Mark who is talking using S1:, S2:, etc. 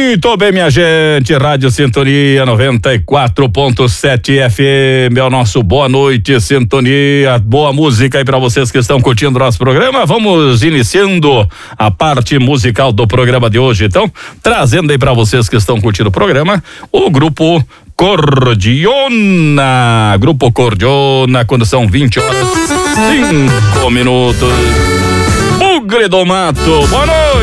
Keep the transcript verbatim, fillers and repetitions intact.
S1: Muito bem, minha gente, Rádio Sintonia noventa e quatro ponto sete F M, é o nosso boa noite, Sintonia, boa música aí pra vocês que estão curtindo nosso programa. Vamos iniciando a parte musical do programa de hoje, então, trazendo aí pra vocês que estão curtindo o programa, o grupo Cordiona, Grupo Cordiona, quando são vinte horas, cinco minutos. Bugre do Mato, boa noite.